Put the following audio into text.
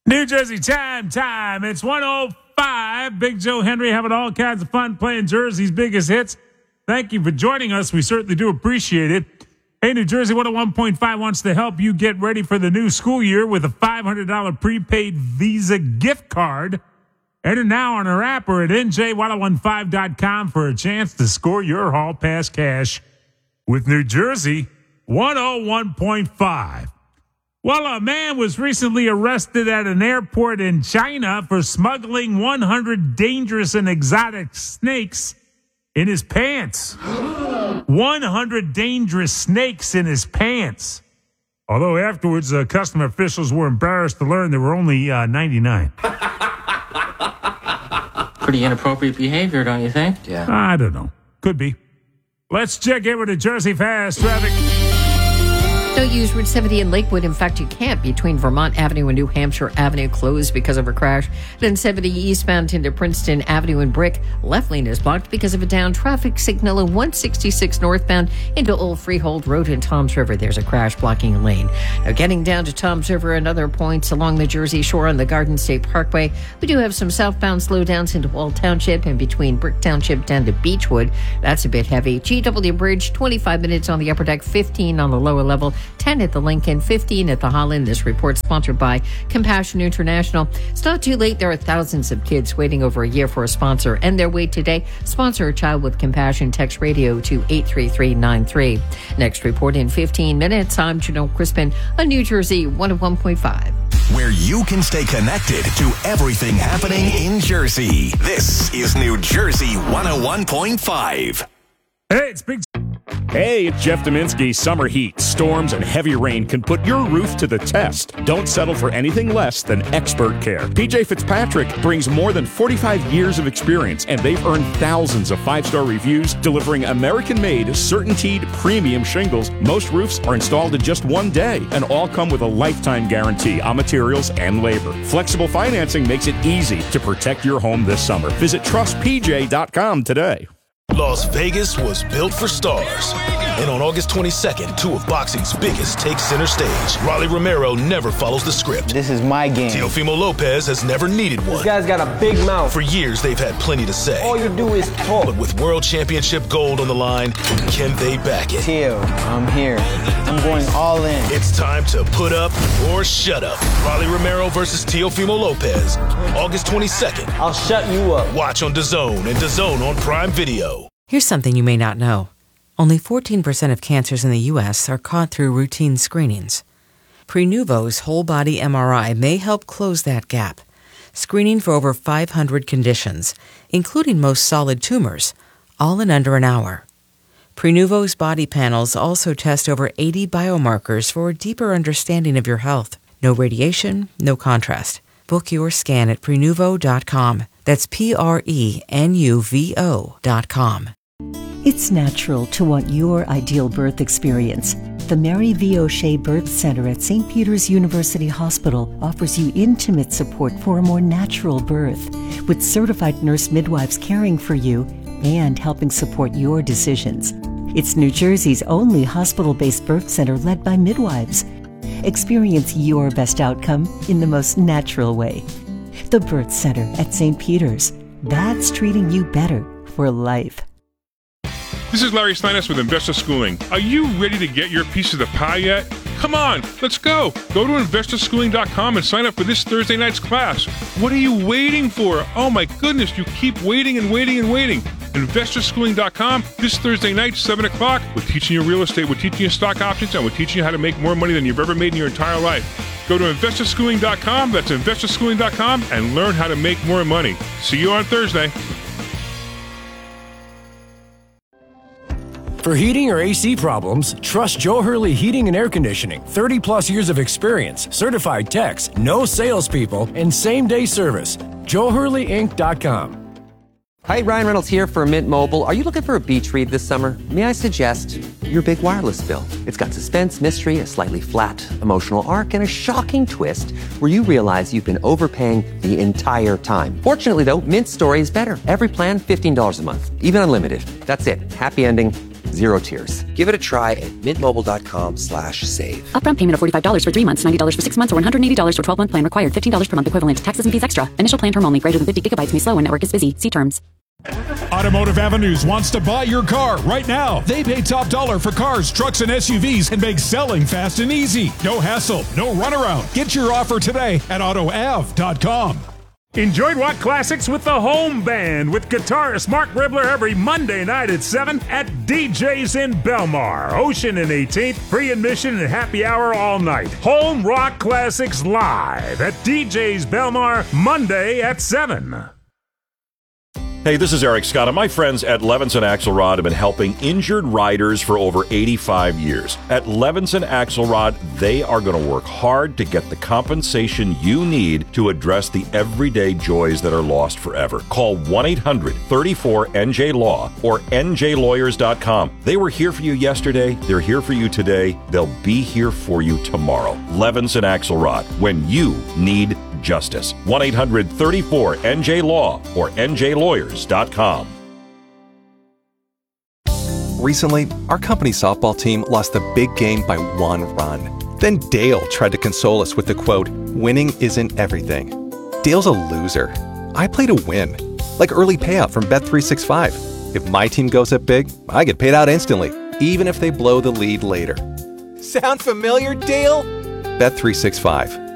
New Jersey time. It's 1:05. Big Joe Henry having all kinds of fun playing Jersey's biggest hits. Thank you for joining us. We certainly do appreciate it. Hey, New Jersey 101.5 wants to help you get ready for the new school year with a $500 prepaid Visa gift card. Enter now on our app or at NJ1015.com for a chance to score your Hall Pass cash with New Jersey 101.5. Well, a man was recently arrested at an airport in China for smuggling 100 dangerous and exotic snakes in his pants. 100 dangerous snakes in his pants. Although afterwards, customer officials were embarrassed to learn there were only 99. Pretty inappropriate behavior, don't you think? Yeah. I don't know. Could be. Let's check in with the Jersey Fast traffic. Don't use Route 70 in Lakewood. In fact, you can't between Vermont Avenue and New Hampshire Avenue, closed because of a crash. Then 70 eastbound into Princeton Avenue and Brick. Left lane is blocked because of a down traffic signal. And 166 northbound into Old Freehold Road in Toms River. There's a crash blocking a lane. Now, getting down to Toms River and other points along the Jersey Shore on the Garden State Parkway. We do have some southbound slowdowns into Wall Township and between Brick Township down to Beechwood. That's a bit heavy. GW Bridge, 25 minutes on the upper deck, 15 on the lower level. 10 at the Lincoln, 15 at the Holland. This report sponsored by Compassion International. It's not too late. There are thousands of kids waiting over a year for a sponsor. End their wait today. Sponsor a child with compassion. Text radio to 83393. Next report in 15 minutes. I'm Janelle Crispin on New Jersey 101.5. Where you can stay connected to everything happening in Jersey. This is New Jersey 101.5. Hey, it's Big. Hey, it's Jeff Dominski. Summer heat, storms, and heavy rain can put your roof to the test. Don't settle for anything less than expert care. PJ Fitzpatrick brings more than 45 years of experience, and they've earned thousands of five-star reviews, delivering American-made, CertainTeed premium shingles. Most roofs are installed in just one day, and all come with a lifetime guarantee on materials and labor. Flexible financing makes it easy to protect your home this summer. Visit trustpj.com today. Las Vegas was built for stars. And on August 22nd, two of boxing's biggest take center stage. Rolly Romero never follows the script. This is my game. Teofimo Lopez has never needed one. This guy's got a big mouth. For years, they've had plenty to say. All you do is talk. But with World Championship gold on the line, can they back it? Teo, I'm here. I'm going all in. It's time to put up or shut up. Rolly Romero versus Teofimo Lopez. August 22nd. I'll shut you up. Watch on DAZN and DAZN on Prime Video. Here's something you may not know. Only 14% of cancers in the U.S. are caught through routine screenings. Prenuvo's whole-body MRI may help close that gap, screening for over 500 conditions, including most solid tumors, all in under an hour. Prenuvo's body panels also test over 80 biomarkers for a deeper understanding of your health. No radiation, no contrast. Book your scan at Prenuvo.com. That's Prenuvo.com. It's natural to want your ideal birth experience. The Mary V. O'Shea Birth Center at St. Peter's University Hospital offers you intimate support for a more natural birth, with certified nurse midwives caring for you and helping support your decisions. It's New Jersey's only hospital-based birth center led by midwives. Experience your best outcome in the most natural way. The Birth Center at St. Peter's. That's treating you better for life. This is Larry Steiness with Investor Schooling. Are you ready to get your piece of the pie yet? Come on, let's go. Go to investorschooling.com and sign up for this Thursday night's class. What are you waiting for? Oh my goodness, you keep waiting and waiting and waiting. Investorschooling.com this Thursday night, 7 o'clock. We're teaching you real estate, we're teaching you stock options, and we're teaching you how to make more money than you've ever made in your entire life. Go to investorschooling.com, that's investorschooling.com, and learn how to make more money. See you on Thursday. For heating or AC problems, trust Joe Hurley Heating and Air Conditioning. 30 plus years of experience, certified techs, no salespeople, and same-day service. JoeHurleyInc.com. Hi, Ryan Reynolds here for Mint Mobile. Are you looking for a beach read this summer? May I suggest your big wireless bill? It's got suspense, mystery, a slightly flat emotional arc, and a shocking twist where you realize you've been overpaying the entire time. Fortunately, though, Mint's story is better. Every plan, $15 a month, even unlimited. That's it. Happy ending. Zero tiers. Give it a try at mintmobile.com/save. Upfront payment of $45 for 3 months, $90 for 6 months, or $180 for 12-month plan required. $15 per month equivalent. Taxes and fees extra. Initial plan term only. Greater than 50 gigabytes may slow when network is busy. See terms. Automotive Avenues wants to buy your car right now. They pay top dollar for cars, trucks, and SUVs and make selling fast and easy. No hassle, no runaround. Get your offer today at AutoAv.com. Enjoy rock classics with the Home Band with guitarist Mark Ribler every Monday night at 7 at DJ's in Belmar. Ocean and 18th, free admission and happy hour all night. Home Rock Classics live at DJ's Belmar Monday at 7. Hey, this is Eric Scott, and my friends at Levinson Axelrod have been helping injured riders for over 85 years. At Levinson Axelrod, they are going to work hard to get the compensation you need to address the everyday joys that are lost forever. Call 1-800-34-NJ-LAW or njlawyers.com. They were here for you yesterday, they're here for you today, they'll be here for you tomorrow. Levinson Axelrod, when you need justice. 1-800-34-NJ-LAW or njlawyers.com. Recently, our company softball team lost the big game by 1 run. Then Dale tried to console us with the quote, "Winning isn't everything." Dale's a loser. I play to win. Like early payout from Bet365. If my team goes up big, I get paid out instantly, even if they blow the lead later. Sound familiar, Dale? Bet365.